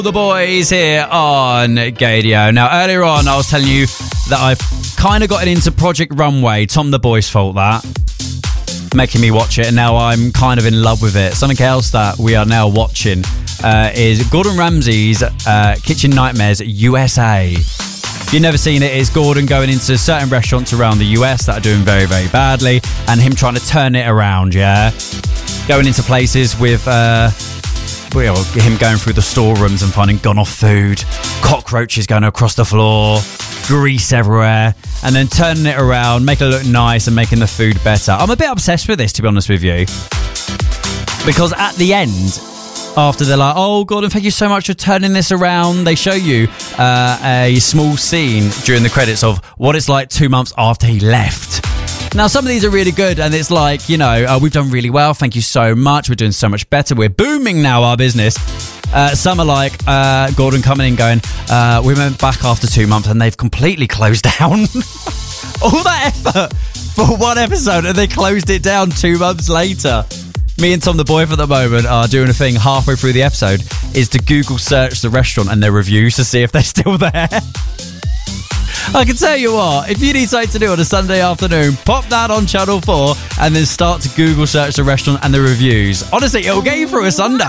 The boys here on Gadio. Now, earlier on, I was telling you that I've kind of gotten into Project Runway. Tom the Boy's fault, that. Making me watch it, and now I'm kind of in love with it. Something else that we are now watching is Gordon Ramsay's Kitchen Nightmares USA. If you've never seen it, it's Gordon going into certain restaurants around the US that are doing very, very badly, and him trying to turn it around, yeah? Going into places with... him going through the storerooms and finding gone off food, cockroaches going across the floor, grease everywhere, and then turning it around, making it look nice and making the food better. I'm a bit obsessed with this, to be honest with you, because at the end, after they're like, oh, Gordon, thank you so much for turning this around, they show you a small scene during the credits of what it's like 2 months after he left. Now, some of these are really good, and it's like, we've done really well. Thank you so much. We're doing so much better. We're booming now, our business. Some are like Gordon coming in going, we went back after 2 months and they've completely closed down. All that effort for one episode and they closed it down 2 months later. Me and Tom the Boy for the moment are doing a thing halfway through the episode is to Google search the restaurant and their reviews to see if they're still there. I can tell you what, if you need something to do on a Sunday afternoon, pop that on Channel 4 and then start to Google search the restaurant and the reviews. Honestly, it'll get you through a Sunday.